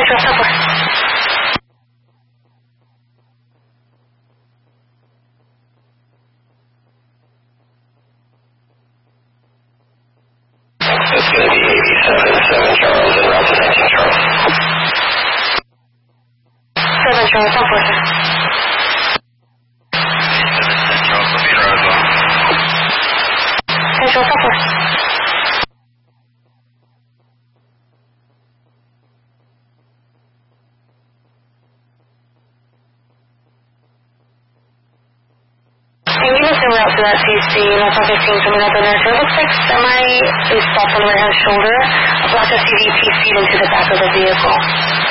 Central Subway. It's going to be 87 Charles and route to 19 Charles. 7 Charles, Subway, sir. Central Subway. And you must go out to that CC, and that's what I've seen coming up in there. So it looks like semi is stopped on the right hand shoulder. A black SUV T-speed into the back of the vehicle.